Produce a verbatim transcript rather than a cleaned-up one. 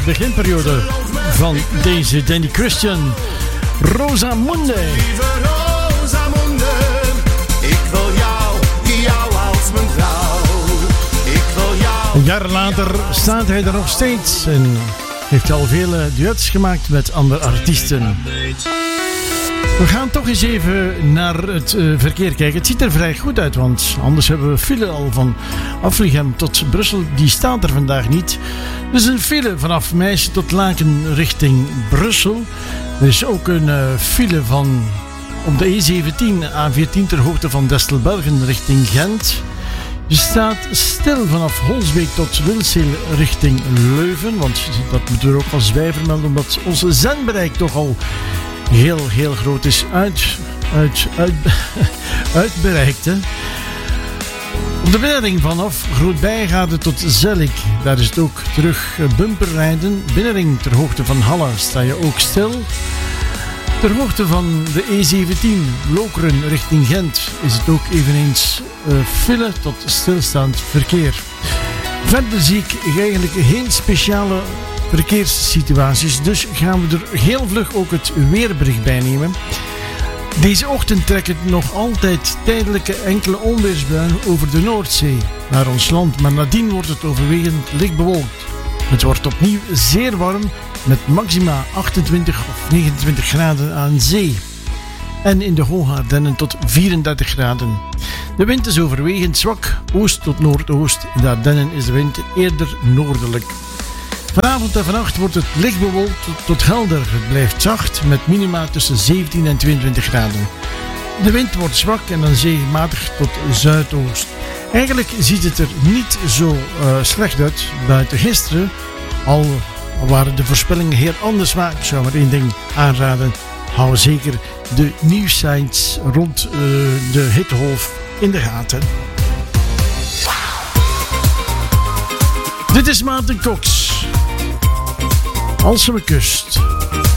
Beginperiode van deze Danny Christian, Rosamunde. Lieve Rosamunde, ik wil jou, jou als mijn vrouw. Ik wil jou. Een jaar later staat hij er nog steeds en heeft al vele duets gemaakt met andere artiesten. We gaan toch eens even naar het uh, verkeer kijken. Het ziet er vrij goed uit, want anders hebben we file al van Aflichem tot Brussel. Die staat er vandaag niet. Er is een file vanaf Meissen tot Laken richting Brussel. Er is ook een uh, file van op de E zeventien, A veertien ter hoogte van Destelbelgen richting Gent. Je staat stil vanaf Holsbeek tot Wilseel richting Leuven. Want dat moeten we ook als wij vermelden, omdat onze zendbereik toch al heel, heel groot is uit, uit, uit, uitbereikt. Hè? Op de binnenring vanaf Groot-Bijgaarde tot Zellik, daar is het ook terug bumperrijden. Binnenring ter hoogte van Halle sta je ook stil. Ter hoogte van de E zeventien, Lokeren richting Gent, is het ook eveneens uh, file tot stilstaand verkeer. Verder zie ik eigenlijk geen speciale verkeerssituaties, dus gaan we er heel vlug ook het weerbericht bij nemen. Deze ochtend trekken nog altijd tijdelijke enkele onweersbuien over de Noordzee naar ons land, maar nadien wordt het overwegend licht bewolkt. Het wordt opnieuw zeer warm met maxima achtentwintig of negenentwintig graden aan zee en in de Hoge Ardennen tot vierendertig graden. De wind is overwegend zwak, oost tot noordoost. In de Ardennen is de wind eerder noordelijk. Vanavond en vannacht wordt het licht bewolkt tot helder. Het blijft zacht met minima tussen zeventien en tweeëntwintig graden. De wind wordt zwak en dan zee matig tot zuidoost. Eigenlijk ziet het er niet zo uh, slecht uit buiten gisteren. Al waren de voorspellingen heel anders, maar ik zou maar één ding aanraden. Hou zeker de nieuwssites rond uh, de hittegolf in de gaten. Dit is Maarten Cox. Als ze me kust.